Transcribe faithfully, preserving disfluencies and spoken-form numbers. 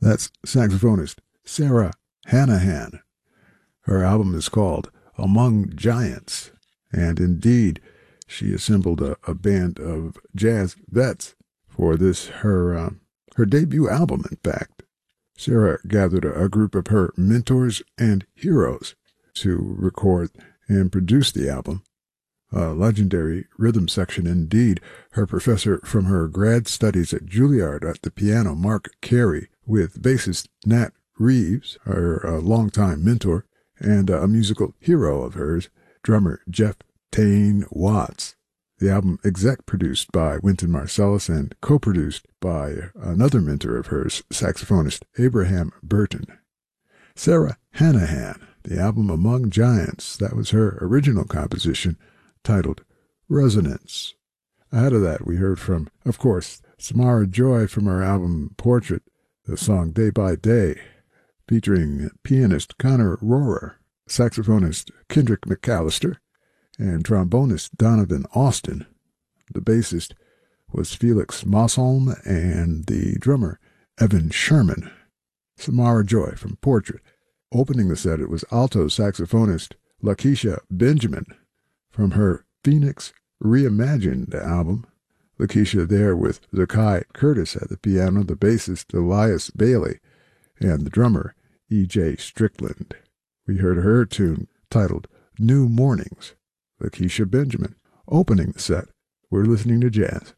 That's saxophonist Sarah Hanahan. Her album is called Among Giants, and indeed, she assembled a, a band of jazz vets for this, her, uh, her debut album, in fact. Sarah gathered a, a group of her mentors and heroes to record and produce the album. A legendary rhythm section indeed. Her professor from her grad studies at Juilliard at the piano, Mark Carey, with bassist Nat Reeves, her uh, longtime mentor, and uh, a musical hero of hers, drummer Jeff Tane Watts. The album exec-produced by Wynton Marsalis and co-produced by another mentor of hers, saxophonist Abraham Burton. Sarah Hanahan, the album Among Giants, that was her original composition, titled Resonance. Ahead of that, we heard from, of course, Samara Joy from her album Portrait, the song Day by Day, featuring pianist Connor Rohrer, saxophonist Kendrick McAllister, and trombonist Donovan Austin. The bassist was Felix Mossholm, and the drummer Evan Sherman. Samara Joy from Portrait. Opening the set, it was alto saxophonist Lakeisha Benjamin from her Phoenix Reimagined album. Lakeisha there with Zakai Curtis at the piano, the bassist Elias Bailey, and the drummer E J Strickland. We heard her tune titled New Mornings. Lakeisha Benjamin. Opening the set, we're listening to jazz.